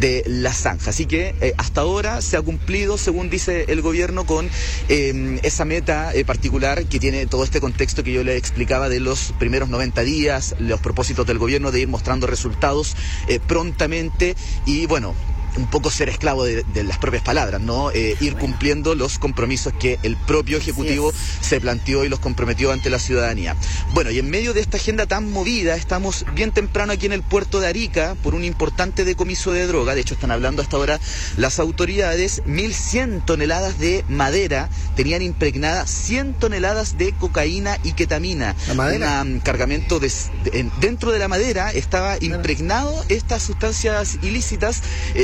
de la zanja. Así que hasta ahora se ha cumplido, según dice el gobierno, con esa meta particular que tiene todo este contexto que yo le explicaba de los primeros 90 días, los propósitos del gobierno de ir mostrando resultados prontamente y bueno, un poco ser esclavo de las propias palabras, ¿no? Ir cumpliendo los compromisos que el propio Ejecutivo se planteó y los comprometió ante la ciudadanía. Bueno, y en medio de esta agenda tan movida, estamos bien temprano aquí en el puerto de Arica por un importante decomiso de droga. De hecho, están hablando hasta ahora las autoridades. 1.100 toneladas de madera tenían impregnadas 100 toneladas de cocaína y ketamina. ¿La madera? Un cargamento dentro de la madera estaba impregnado estas sustancias ilícitas.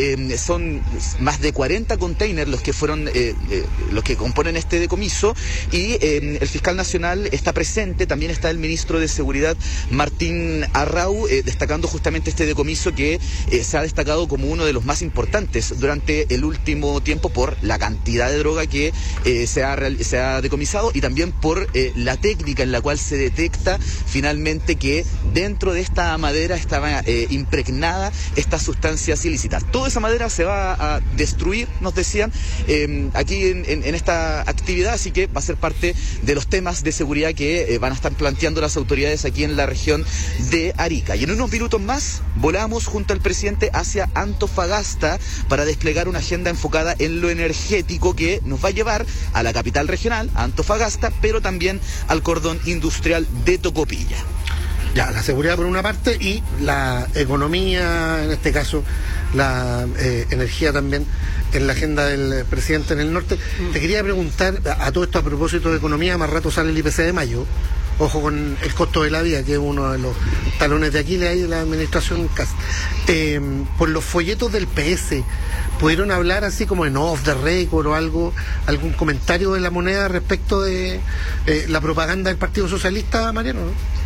Son más de 40 containers los que fueron los que componen este decomiso y el fiscal nacional está presente, también está el ministro de Seguridad Martín Arrau, destacando justamente este decomiso que se ha destacado como uno de los más importantes durante el último tiempo por la cantidad de droga que se ha decomisado y también por la técnica en la cual se detecta finalmente que dentro de esta madera estaba impregnada estas sustancias ilícitas. Toda esa madera se va a destruir, nos decían, aquí en esta actividad, así que va a ser parte de los temas de seguridad que van a estar planteando las autoridades aquí en la región de Arica. Y en unos minutos más volamos junto al presidente hacia Antofagasta para desplegar una agenda enfocada en lo energético que nos va a llevar a la capital regional, a Antofagasta, pero también al cordón industrial de Tocopilla. Ya, la seguridad por una parte y la economía, en este caso la energía también en la agenda del presidente en el norte. Te quería preguntar a todo esto a propósito de economía, más rato sale el IPC de mayo. Ojo con el costo de la vida, que es uno de los talones de Aquiles ahí de la administración Kast. Por los folletos del PS, ¿pudieron hablar así como en off the record o algún comentario de La Moneda respecto de la propaganda del Partido Socialista, Mariano, ¿no?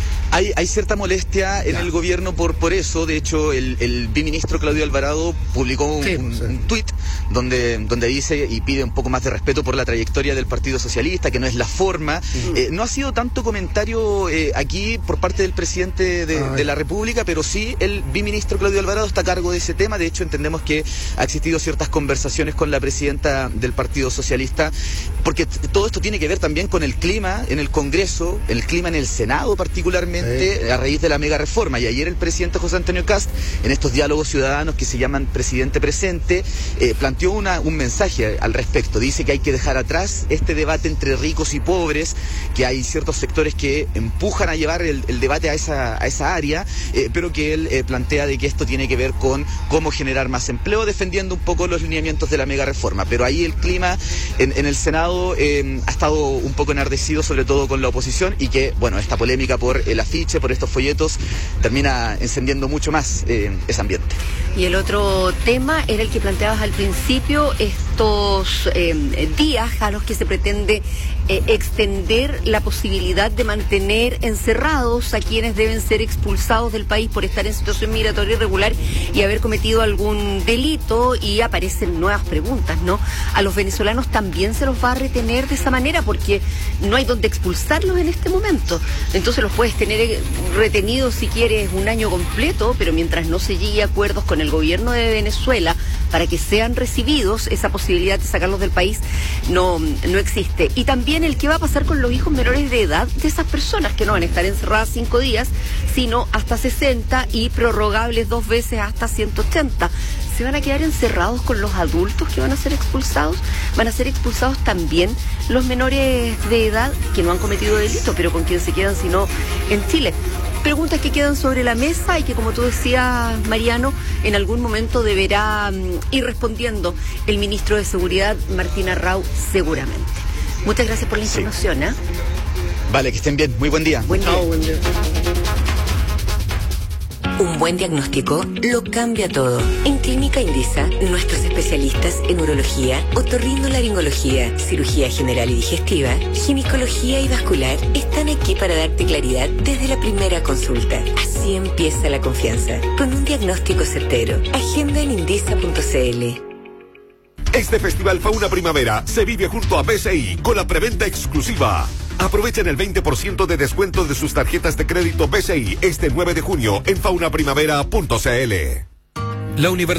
Hay cierta molestia en el gobierno por eso. De hecho, el biministro Claudio Alvarado publicó un tuit donde dice y pide un poco más de respeto por la trayectoria del Partido Socialista, que no es la forma. No ha sido tanto comentario aquí por parte del presidente de la República, pero sí el biministro Claudio Alvarado está a cargo de ese tema. De hecho, entendemos que ha existido ciertas conversaciones con la presidenta del Partido Socialista, porque todo esto tiene que ver también con el clima en el Congreso, el clima en el Senado particularmente, a raíz de la mega reforma. Y ayer el presidente José Antonio Kast, en estos diálogos ciudadanos que se llaman Presidente Presente, planteó un mensaje al respecto. Dice que hay que dejar atrás este debate entre ricos y pobres, que hay ciertos sectores que empujan a llevar el debate a esa área, pero que él plantea de que esto tiene que ver con cómo generar más empleo, defendiendo un poco los lineamientos de la mega reforma. Pero ahí el clima en el Senado ha estado un poco enardecido, sobre todo con la oposición, y que, bueno, esta polémica por el afiche, por estos folletos, termina encendiendo mucho más ese ambiente. Y el otro tema era el que planteabas al principio, estos días a los que se pretende extender la posibilidad de mantener encerrados a quienes deben ser expulsados del país por estar en situación migratoria irregular y haber cometido algún delito, y aparecen nuevas preguntas, ¿no? A los venezolanos también se los va a retener de esa manera porque no hay donde expulsarlos en este momento. Entonces los puedes tener retenidos si quieres un año completo, pero mientras no se llegue a acuerdos con el gobierno de Venezuela para que sean recibidos, esa posibilidad de sacarlos del país no existe. Y también el qué va a pasar con los hijos menores de edad de esas personas que no van a estar encerradas 5 días, sino hasta 60 y prorrogables 2 veces hasta 180. ¿Se van a quedar encerrados con los adultos que van a ser expulsados? ¿Van a ser expulsados también los menores de edad que no han cometido delito, pero con quién se quedan si no en Chile? Preguntas que quedan sobre la mesa y que, como tú decías, Mariano, en algún momento deberá ir respondiendo el ministro de Seguridad, Martín Arrau, seguramente. Muchas gracias por la información. Vale, que estén bien. Muy buen día. Buen día. Buen día. Un buen diagnóstico lo cambia todo. En Clínica Indisa, nuestros especialistas en urología, otorrinolaringología, cirugía general y digestiva, ginecología y vascular están aquí para darte claridad desde la primera consulta. Así empieza la confianza, con un diagnóstico certero. Agenda en indisa.cl. Este Festival Fauna Primavera se vive junto a BCI con la preventa exclusiva. Aprovechen el 20% de descuento de sus tarjetas de crédito BCI este 9 de junio en faunaprimavera.cl. La